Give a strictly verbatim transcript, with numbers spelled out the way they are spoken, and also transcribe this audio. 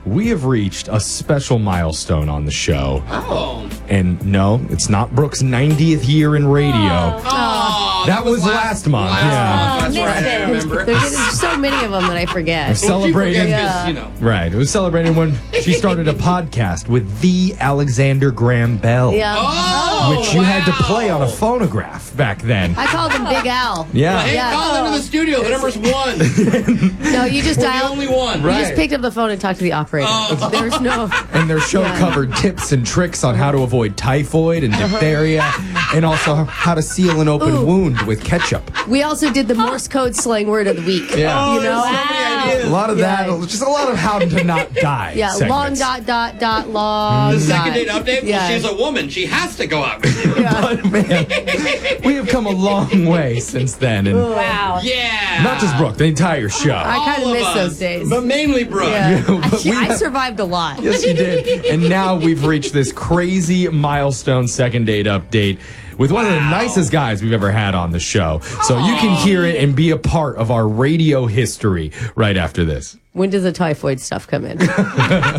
we have reached a special milestone on the show. Oh. And no, it's not Brooke's ninetieth year in radio. Oh, that, that was last, last month. Last yeah. month. That's right, I remember. There's so many of them that I forget. We're celebrating, yeah. you know. Right. It was celebrating when she started a podcast with the Alexander Graham Bell. Yeah. Oh, which you wow. had to play on a phonograph back then. I called him Big Al. Yeah. Hey, Yeah. call into the studio. The number's one. No, you just We're dialed. the only one. You Right. just picked up the phone and talked to the operator. Oh. There's no. And their show Yeah. covered tips and tricks on how to avoid typhoid and diphtheria, and also how to seal an open Ooh. wound with ketchup. We also did the Morse code slang word of the week. Yeah. You know. Oh, there's so many Ow. ideas. A lot of Yeah. that, just a lot of how to not die. Yeah, long segments. dot dot dot long. The second dot. date update? Well, Yeah. she's a woman. She has to go out. But man, we have come a long way since then, and Wow. Yeah. not just Brooke, the entire show. I kind All of of miss us, those days. But mainly Brooke. Yeah. But we I have- survived a lot. Yes, you did. And now we've reached this crazy milestone second date update with one of the Wow. nicest guys we've ever had on the show. So you can hear it and be a part of our radio history right after this. When does the typhoid stuff come in?